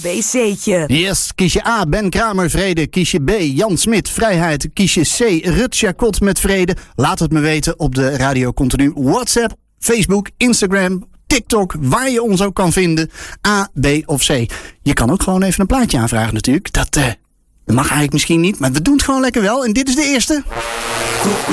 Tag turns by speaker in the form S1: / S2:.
S1: ABC'tje.
S2: Yes, kies je A, Ben Kramer, vrede. Kies je B, Jan Smit, vrijheid. Kies je C, Rut Chacot met vrede. Laat het me weten op de Radio Continu WhatsApp, Facebook, Instagram, TikTok, waar je ons ook kan vinden. A, B of C. Je kan ook gewoon even een plaatje aanvragen natuurlijk. Dat mag eigenlijk misschien niet, maar we doen het gewoon lekker wel. En dit is de eerste.